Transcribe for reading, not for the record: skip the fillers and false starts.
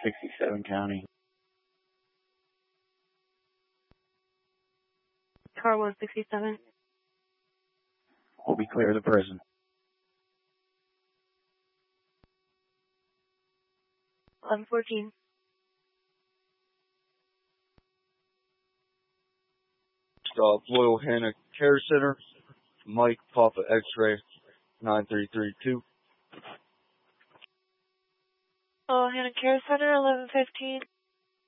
67 County. Car 167. Will be clear of the prison. 1114. Stop Loyal Hannah Care Center. Mike Papa X-Ray 9332. Oh, Hannah Care Center, 1115.